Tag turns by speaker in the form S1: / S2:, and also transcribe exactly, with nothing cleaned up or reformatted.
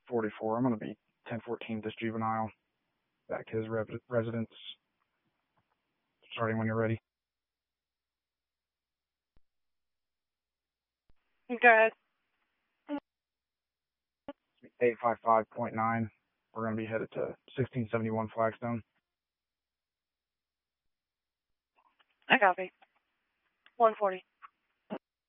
S1: forty-four. I'm going to be ten fourteen this juvenile. Back to his re- residence. Starting when you're ready.
S2: Go ahead.
S1: eight five five point nine. We're going to be headed to sixteen seventy-one Flagstone.
S2: I copy. one forty.